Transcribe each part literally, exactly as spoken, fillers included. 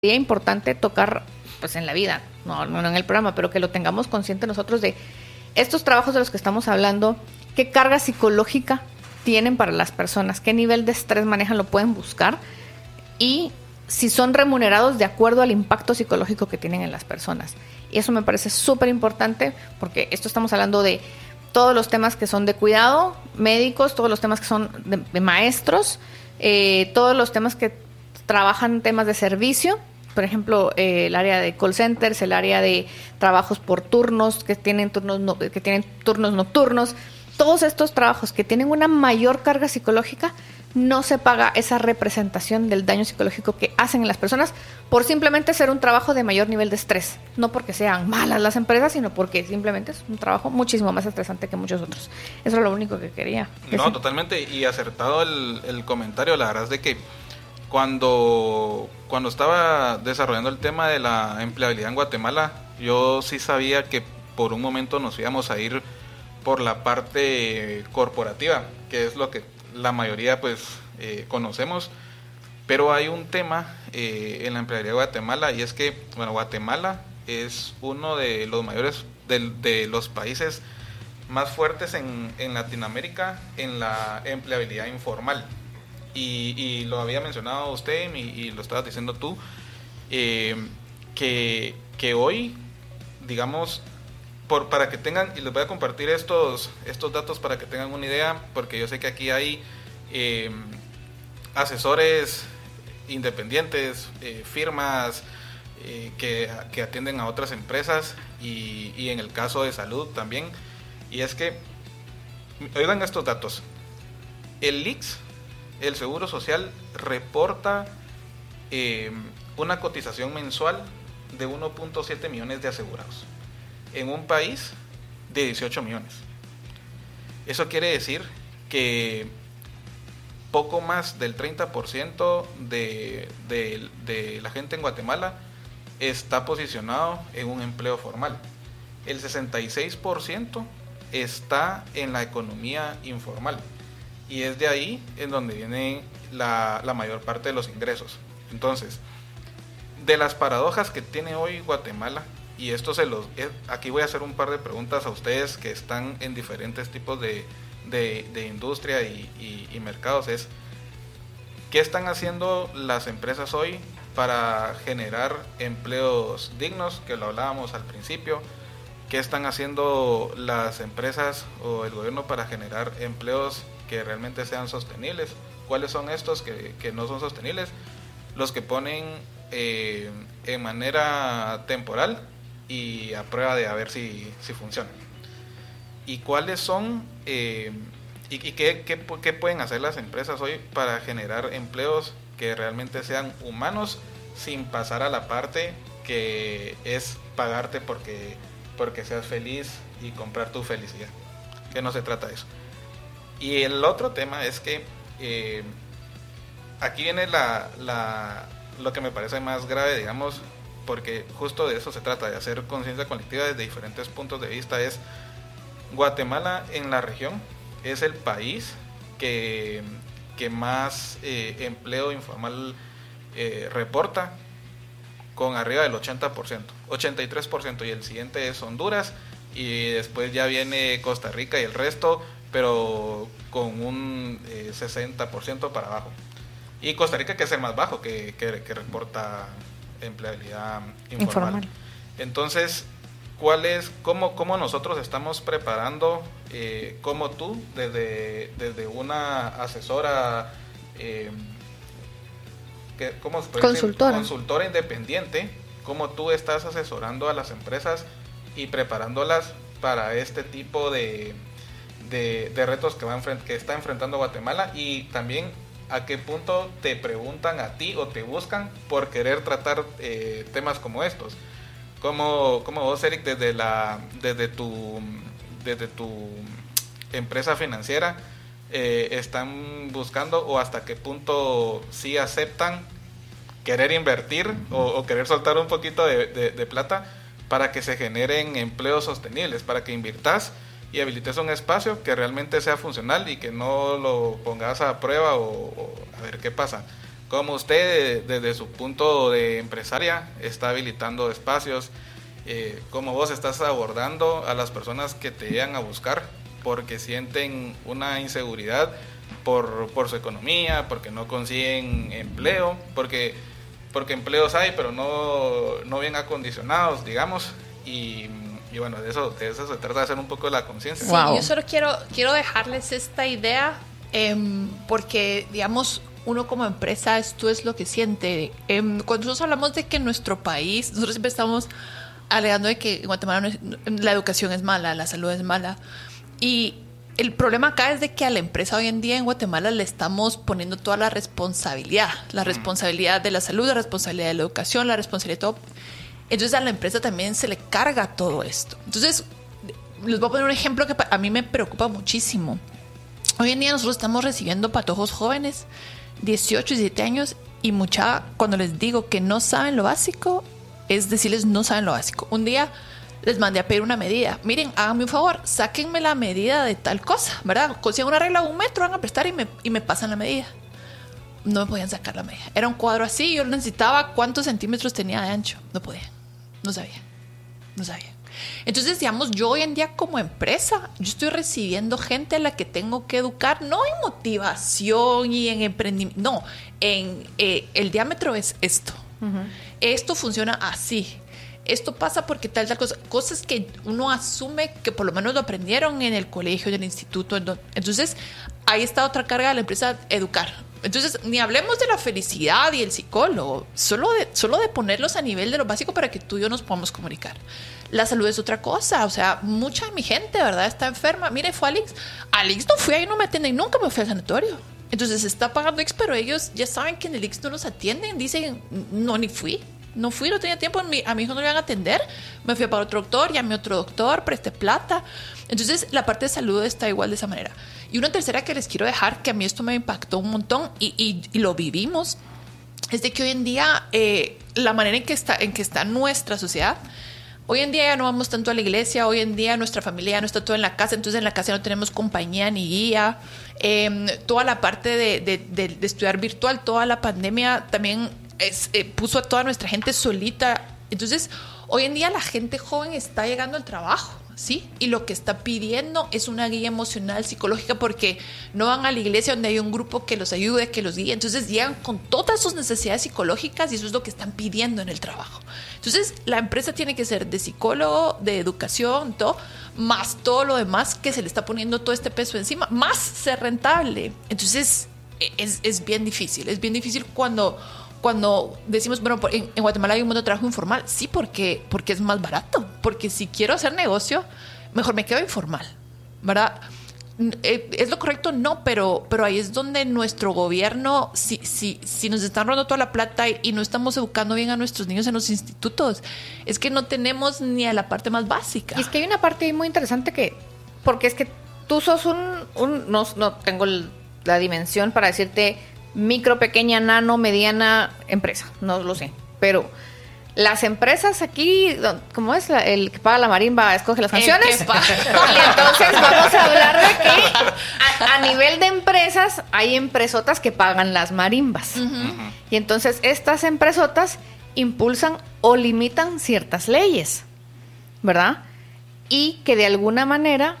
sería importante tocar pues en la vida, no, no en el programa, pero que lo tengamos consciente nosotros de estos trabajos de los que estamos hablando, qué carga psicológica tienen para las personas, qué nivel de estrés manejan, lo pueden buscar, y si son remunerados de acuerdo al impacto psicológico que tienen en las personas. Y eso me parece súper importante, porque esto estamos hablando de todos los temas que son de cuidado, médicos, todos los temas que son de, de maestros, eh, todos los temas que trabajan temas de servicio, por ejemplo, eh, el área de call centers, el área de trabajos por turnos, que tienen turnos, no, que tienen turnos nocturnos. Todos estos trabajos que tienen una mayor carga psicológica, no se paga esa representación del daño psicológico que hacen en las personas por simplemente ser un trabajo de mayor nivel de estrés. No porque sean malas las empresas, sino porque simplemente es un trabajo muchísimo más estresante que muchos otros. Eso es lo único que quería decir. No, totalmente, y acertado el, el comentario. La verdad es de que cuando, cuando estaba desarrollando el tema de la empleabilidad en Guatemala, yo sí sabía que por un momento nos íbamos a ir por la parte corporativa, que es lo que la mayoría pues eh, conocemos, pero hay un tema eh, en la empleabilidad de Guatemala, y es que bueno, Guatemala es uno de los mayores de, de los países más fuertes en, en Latinoamérica en la empleabilidad informal, y, y lo había mencionado usted y, y lo estabas diciendo tú, eh, que, que hoy, digamos, Por, para que tengan, y les voy a compartir estos, estos datos para que tengan una idea, porque yo sé que aquí hay eh, asesores independientes, eh, firmas eh, que, que atienden a otras empresas, y, y en el caso de salud también. Y es que, oigan estos datos, el I X S, el Seguro Social, reporta eh, una cotización mensual de uno punto siete millones de asegurados en un país de dieciocho millones. Eso quiere decir que poco más del treinta por ciento de, de, de la gente en Guatemala está posicionado en un empleo formal. El sesenta y seis por ciento está en la economía informal, y es de ahí en donde viene la, la mayor parte de los ingresos. Entonces, de las paradojas que tiene hoy Guatemala, y esto se los, aquí voy a hacer un par de preguntas a ustedes que están en diferentes tipos de, de, de industria y, y, y mercados, es ¿qué están haciendo las empresas hoy para generar empleos dignos? Que lo hablábamos al principio. ¿Qué están haciendo las empresas o el gobierno para generar empleos que realmente sean sostenibles? ¿Cuáles son estos que, que no son sostenibles? Los que ponen eh, en manera temporal y a prueba de a ver si, si funcionan. ¿Y cuáles son eh, y, y qué, qué, qué pueden hacer las empresas hoy para generar empleos que realmente sean humanos, sin pasar a la parte que es pagarte porque, porque seas feliz y comprar tu felicidad? Que no se trata de eso. Y el otro tema es que eh, aquí viene la, la, lo que me parece más grave, digamos, porque justo de eso se trata, de hacer conciencia colectiva desde diferentes puntos de vista. Es Guatemala en la región es el país que, que más eh, empleo informal eh, reporta, con arriba del ochenta por ciento, ochenta y tres por ciento, y el siguiente es Honduras, y después ya viene Costa Rica y el resto, pero con un eh, sesenta por ciento para abajo. Y Costa Rica, que es el más bajo, que, que, que reporta empleabilidad informal. informal. Entonces, ¿cuál es, cómo, cómo nosotros estamos preparando, eh, como tú, desde, desde una asesora, eh, que, ¿cómo se puede consultora. decir? Consultora independiente, cómo tú estás asesorando a las empresas y preparándolas para este tipo de, de, de retos que, va enfrent- que está enfrentando Guatemala? Y también, ¿a qué punto te preguntan a ti o te buscan por querer tratar eh, temas como estos? ¿Cómo, cómo vos, Eric, desde, la, desde, tu, desde tu empresa financiera eh, están buscando, o hasta qué punto sí aceptan querer invertir o, o querer soltar un poquito de, de, de plata para que se generen empleos sostenibles, para que inviertas y habilites un espacio que realmente sea funcional y que no lo pongas a prueba o, o a ver qué pasa? cómo usted, desde su punto de empresaria, está habilitando espacios, eh, cómo vos estás abordando a las personas que te llegan a buscar porque sienten una inseguridad por, por su economía, porque no consiguen empleo, porque, porque empleos hay, pero no, no bien acondicionados, digamos, y... Y bueno, de eso, de eso se trata de hacer un poco de la conciencia. Sí, wow. Yo solo quiero, quiero dejarles esta idea, eh, porque, digamos, uno como empresa, esto es lo que siente. Eh, cuando nosotros hablamos de que en nuestro país, nosotros siempre estamos alegando de que en Guatemala no es, la educación es mala, la salud es mala. Y el problema acá es de que a la empresa hoy en día en Guatemala le estamos poniendo toda la responsabilidad. La responsabilidad de la salud, la responsabilidad de la educación, la responsabilidad de todo. Entonces a la empresa también se le carga todo esto. Entonces, les voy a poner un ejemplo que a mí me preocupa muchísimo. Hoy en día nosotros estamos recibiendo patojos jóvenes, dieciocho, diecisiete años, y mucha, cuando les digo que no saben lo básico, es decirles no saben lo básico. Un día les mandé a pedir una medida. Miren, háganme un favor, sáquenme la medida de tal cosa, ¿verdad? Consigan una regla de un metro, van a prestar y me, y me pasan la medida. No me podían sacar la medida. Era un cuadro así, yo necesitaba cuántos centímetros tenía de ancho. No podía. No sabía, no sabía. Entonces, digamos, yo hoy en día como empresa, yo estoy recibiendo gente a la que tengo que educar, no en motivación y en emprendimiento, no, en eh, el diámetro es esto. Uh-huh. Esto funciona así. Esto pasa porque tal, tal cosa. Cosas que uno asume que por lo menos lo aprendieron en el colegio, en el instituto. Entonces, ahí está otra carga de la empresa, educar. Entonces, ni hablemos de la felicidad y el psicólogo, solo de, solo de ponerlos a nivel de lo básico para que tú y yo nos podamos comunicar. La salud es otra cosa, o sea, mucha de mi gente, ¿verdad?, está enferma. Mire, fue Alix. Alix no fui ahí, no me atienden, nunca me fui al sanatorio. Entonces, está pagando I X, pero ellos ya saben que en el I X no los atienden. Dicen, no, ni fui. No fui, no tenía tiempo, a mi, a mi hijo no le iban a atender. Me fui a para otro doctor, llamé a otro doctor, presté plata. Entonces, la parte de salud está igual de esa manera. Y una tercera que les quiero dejar, que a mí esto me impactó un montón y, y, y lo vivimos, es de que hoy en día, eh, la manera en que, está, en que está nuestra sociedad, hoy en día ya no vamos tanto a la iglesia, hoy en día nuestra familia ya no está todo en la casa, entonces en la casa no tenemos compañía ni guía. Eh, toda la parte de, de, de, de estudiar virtual, toda la pandemia también es, eh, puso a toda nuestra gente solita. Entonces, hoy en día la gente joven está llegando al trabajo, ¿sí? Y lo que está pidiendo es una guía emocional, psicológica, porque no van a la iglesia donde hay un grupo que los ayude, que los guíe. Entonces llegan con todas sus necesidades psicológicas y eso es lo que están pidiendo en el trabajo. Entonces la empresa tiene que ser de psicólogo, de educación, todo, más todo lo demás que se le está poniendo todo este peso encima, más ser rentable. Entonces es, es bien difícil, es bien difícil cuando... Cuando decimos, bueno, en, en Guatemala hay un mundo de trabajo informal, sí, porque, porque es más barato. Porque si quiero hacer negocio, mejor me quedo informal, ¿verdad? ¿Es lo correcto? No, pero, pero ahí es donde nuestro gobierno, si, si, si nos están robando toda la plata y, y no estamos educando bien a nuestros niños en los institutos, es que no tenemos ni a la parte más básica. Y es que hay una parte muy interesante que, porque es que tú sos un, un no, no tengo el, la dimensión para decirte micro, pequeña, nano, mediana empresa, no lo sé, pero las empresas aquí, ¿cómo es? El que paga la marimba escoge las canciones. Y entonces vamos a hablar de que a, a nivel de empresas hay empresotas que pagan las marimbas. Uh-huh. Y entonces estas empresotas impulsan o limitan ciertas leyes, ¿verdad? Y que de alguna manera,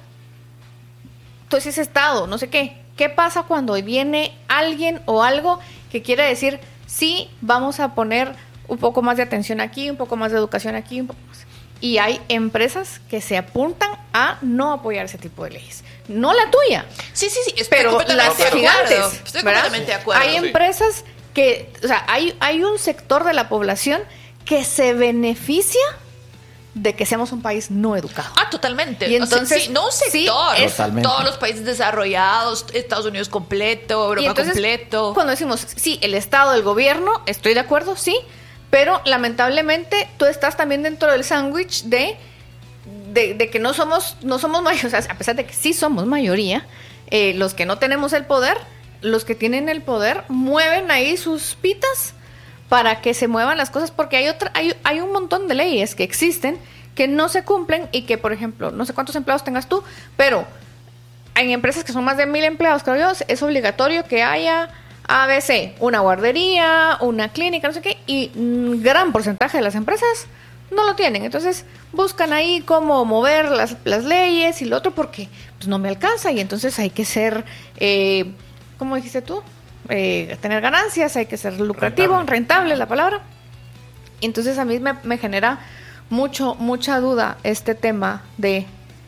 entonces Estado, no sé qué, ¿qué pasa cuando viene alguien o algo que quiere decir, sí, vamos a poner un poco más de atención aquí, un poco más de educación aquí, un poco más? Y hay empresas que se apuntan a no apoyar ese tipo de leyes. No la tuya. Sí, sí, sí. Pero las gigantes. Estoy completamente de acuerdo. Hay empresas que, o sea, hay, hay un sector de la población que se beneficia de que seamos un país no educado. Ah, totalmente. Y entonces, o sea, sí, no un sector. Sí, es todos los países desarrollados, Estados Unidos completo, Europa entonces, completo. Cuando decimos, sí, el Estado, el gobierno, estoy de acuerdo, sí, pero lamentablemente tú estás también dentro del sándwich de, de, de que no somos, no somos mayoría, o sea, a pesar de que sí somos mayoría, eh, los que no tenemos el poder, los que tienen el poder mueven ahí sus pitas para que se muevan las cosas, porque hay otra, hay, hay un montón de leyes que existen que no se cumplen y que, por ejemplo, no sé cuántos empleados tengas tú, pero en empresas que son más de mil empleados, creo yo, es obligatorio que haya A B C, una guardería, una clínica, no sé qué, y un gran porcentaje de las empresas no lo tienen. Entonces buscan ahí cómo mover las, las leyes y lo otro porque pues, no me alcanza y entonces hay que ser, eh, ¿cómo dijiste tú? Eh, tener ganancias, hay que ser lucrativo, rentable, rentable la palabra. Y entonces a mí me, me genera mucho, mucha duda este tema de,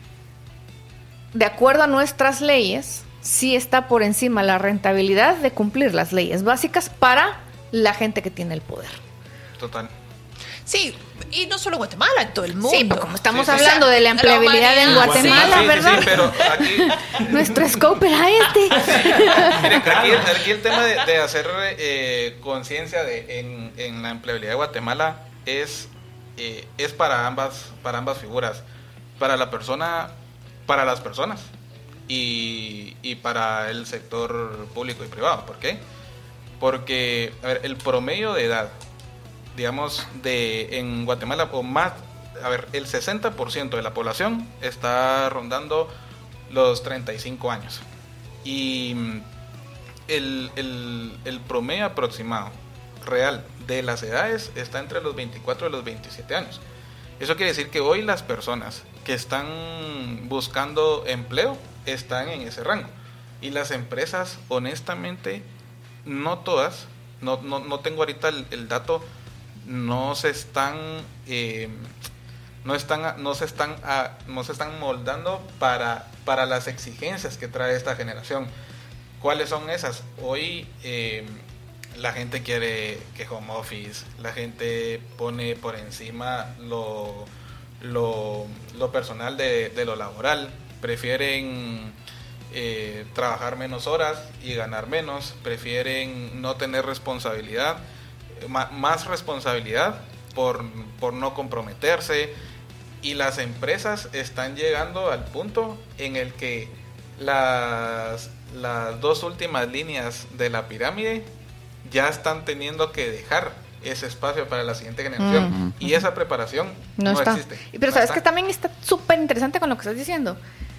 de acuerdo a nuestras leyes, sí está por encima la rentabilidad de cumplir las leyes básicas para la gente que tiene el poder. Total. Sí, y no solo Guatemala, en todo el mundo. Sí, pero como estamos sí, sí, hablando o sea, de la empleabilidad la en Guatemala, sí, ¿verdad? Sí, sí, pero aquí... Nuestro scope era este. Miren, aquí, aquí el tema de, de hacer eh, conciencia de en, en la empleabilidad de Guatemala es, eh, es para ambas, para ambas figuras. Para la persona, para las personas y, y para el sector público y privado. ¿Por qué? Porque, a ver, el promedio de edad, digamos, de en Guatemala, o más, a ver, el sesenta por ciento de la población está rondando los treinta y cinco años. Y el, el, el promedio aproximado real de las edades está entre los veinticuatro y los veintisiete años. Eso quiere decir que hoy las personas que están buscando empleo están en ese rango. Y las empresas, honestamente, no todas, no, no, no tengo ahorita el, el dato, no se están eh, no están no se están a, no se están moldando para para las exigencias que trae esta generación. ¿Cuáles son esas? Hoy eh, la gente quiere que home office, la gente pone por encima lo lo, lo personal de, de lo laboral, prefieren eh, trabajar menos horas y ganar menos, prefieren no tener responsabilidad, más responsabilidad por, por no comprometerse, y las empresas están llegando al punto en el que las, las dos últimas líneas de la pirámide ya están teniendo que dejar ese espacio para la siguiente generación, uh-huh. y esa preparación no, no existe. Pero no sabes está. Que también está súper interesante con lo que estás diciendo.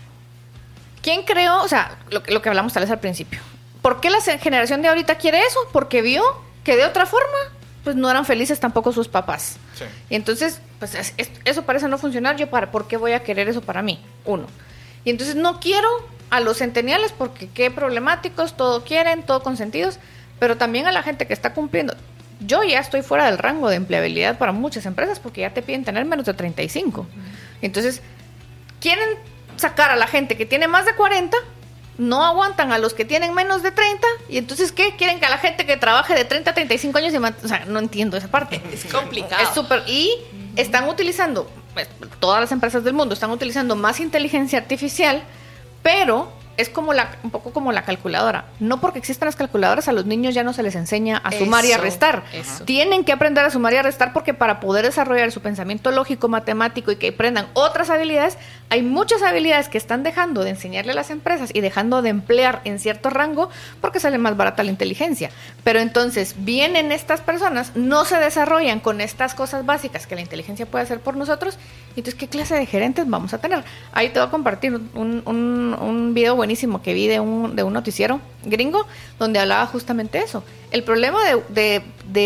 ¿Quién creó? O sea, lo, lo que hablamos tal vez al principio. ¿Por qué la generación de ahorita quiere eso? Porque vio que de otra forma pues no eran felices tampoco sus papás. Sí. Y entonces, pues es, es, eso parece no funcionar. Yo, para, ¿por qué voy a querer eso para mí? Uno. Y entonces no quiero a los centennials porque qué problemáticos, todo quieren, todo consentidos, pero también a la gente que está cumpliendo. Yo ya estoy fuera del rango de empleabilidad para muchas empresas porque ya te piden tener menos de treinta y cinco. Uh-huh. Entonces, quieren sacar a la gente que tiene más de cuarenta, no aguantan a los que tienen menos de treinta, y entonces, ¿qué? Quieren que a la gente que trabaje de treinta a treinta y cinco años se mant- o sea, no entiendo esa parte. Es complicado. Es súper. Y uh-huh. están utilizando, pues, todas las empresas del mundo están utilizando más inteligencia artificial, pero es como la, un poco como la calculadora. No porque existan las calculadoras a los niños ya no se les enseña a sumar eso, y a restar. Eso. Tienen que aprender a sumar y a restar porque para poder desarrollar su pensamiento lógico, matemático y que aprendan otras habilidades, hay muchas habilidades que están dejando de enseñarle a las empresas y dejando de emplear en cierto rango porque sale más barata la inteligencia. Pero entonces vienen estas personas, no se desarrollan con estas cosas básicas que la inteligencia puede hacer por nosotros. Entonces, ¿qué clase de gerentes vamos a tener? Ahí te voy a compartir un, un, un video buenísimo que vi de un, de un noticiero gringo donde hablaba justamente eso. El problema de, de,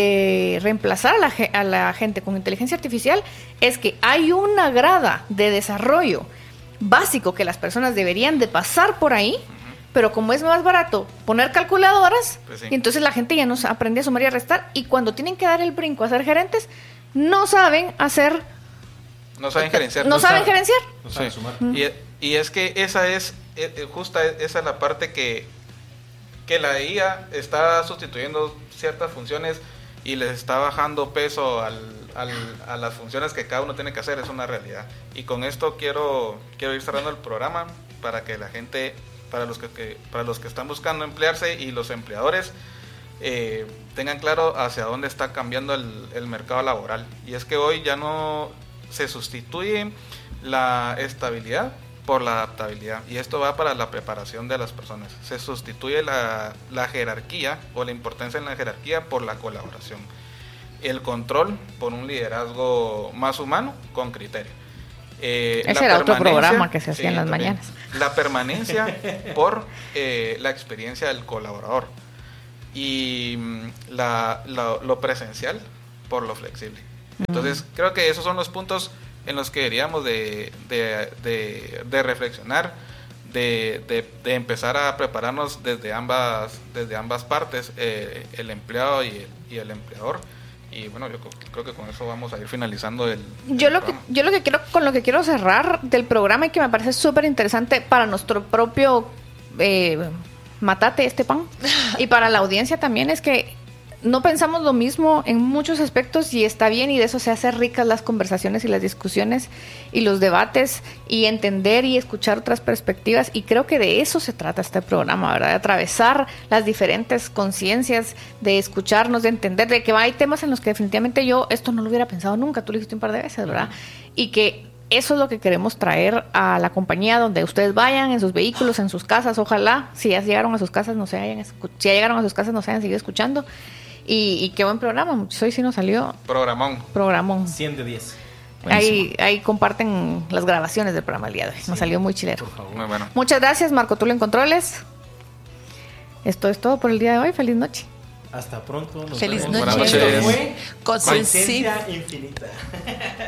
de reemplazar a la, a la gente con inteligencia artificial es que hay una grada de desarrollo básico que las personas deberían de pasar por ahí, pero como es más barato poner calculadoras, pues sí. Y entonces la gente ya no aprende a sumar y a restar, y cuando tienen que dar el brinco a ser gerentes, no saben hacer... No saben gerenciar. No, no saben sabe, gerenciar. No saben sumar. Mm. Y, y es que esa es, es justa esa es la parte que, que la I A está sustituyendo ciertas funciones y les está bajando peso al, al, a las funciones que cada uno tiene que hacer, es una realidad. Y con esto quiero, quiero ir cerrando el programa para que la gente, para los que, que para los que están buscando emplearse y los empleadores, eh, tengan claro hacia dónde está cambiando el, el mercado laboral. Y es que hoy ya no se sustituye la estabilidad por la adaptabilidad, y esto va para la preparación de las personas. Se sustituye la, la jerarquía o la importancia en la jerarquía por la colaboración, el control por un liderazgo más humano con criterio. Eh, Ese era otro programa que se hacía sí, en las también. mañanas. La permanencia por eh, la experiencia del colaborador. y la, la, lo presencial por lo flexible. Entonces, mm. creo que esos son los puntos en los que deberíamos de, de, de, de reflexionar, de, de, de empezar a prepararnos desde ambas, desde ambas partes, eh, el empleado y el, y el empleador. Y bueno, yo creo que con eso vamos a ir finalizando el, el yo lo que yo lo que quiero con lo que quiero cerrar del programa y que me parece súper interesante para nuestro propio eh, matate este pan y para la audiencia también es que no pensamos lo mismo en muchos aspectos y está bien y de eso se hacen ricas las conversaciones y las discusiones y los debates y entender y escuchar otras perspectivas y creo que de eso se trata este programa, ¿verdad? De atravesar las diferentes conciencias, de escucharnos, de entender de que hay temas en los que definitivamente yo esto no lo hubiera pensado nunca, tú lo dijiste un par de veces, ¿verdad? Y que eso es lo que queremos traer a la compañía donde ustedes vayan, en sus vehículos, en sus casas, ojalá si ya llegaron a sus casas no se hayan escu- si ya llegaron a sus casas no se hayan seguido escuchando. Y, y qué buen programa, hoy sí nos salió. Programón. Programón. cien de diez. Ahí, ahí comparten las grabaciones del programa el día de hoy. Sí, nos salió muy chilero. Muy bueno. Muchas gracias, Marco Tulio en Controles. Esto es todo por el día de hoy. Feliz noche. Hasta pronto. Nos Feliz vemos. noche. Buenas noches. Conciencia infinita.